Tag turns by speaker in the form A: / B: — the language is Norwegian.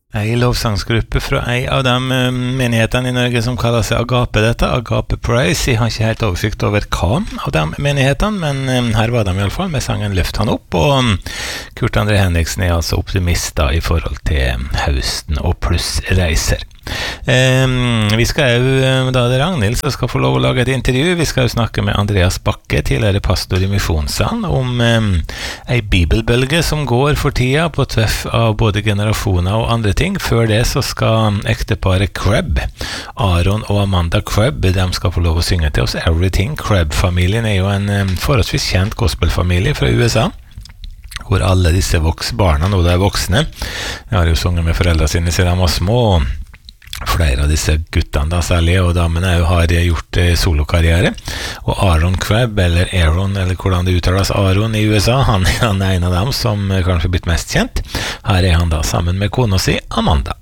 A: Ei lovsangsgruppe fra ei av de menighetene i Norge som kaller seg Agape dette, Agape Praise. Jeg har ikke helt oversikt over hva av de menighetene, men her var de i alle fall med sangen Løft han opp, og Kurt André Henriksen er altså optimist da, i forhold til høsten og pluss reiser. Vi skal jo, da det er Ragnhild som skal få lov å lage et intervju. Vi skal jo snakke med Andreas Bakke, tidligere pastor i Misjonssand, om ei bibelbølge som går for tida på tvers av både generasjoner og andre ting. Før det så skal ekteparet Crabb, Aaron og Amanda Crabb, de skal få lov å synge til oss Everything. Crabb-familien er jo en forholdsvis kjent gospelfamilie fra USA, hvor alle disse barna nå er voksne. Jeg har jo sunget med foreldre sine siden de var små, og flere av disse guttene da, særlig, og damene har gjort solokarriere. Og Aaron Crabb, eller Aaron, eller hvordan det uttales Aaron i USA, han er en av dem som kanskje blitt mest kjent. Her er han da sammen med kona si, Amanda.